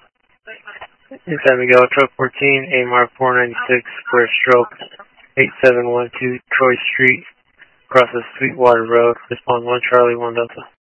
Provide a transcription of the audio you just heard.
Inside Miguel, truck 14, AMR 496, square stroke, 8712 Troy Street, across the Sweetwater Road. Respond 1 Charlie, 1 Delta.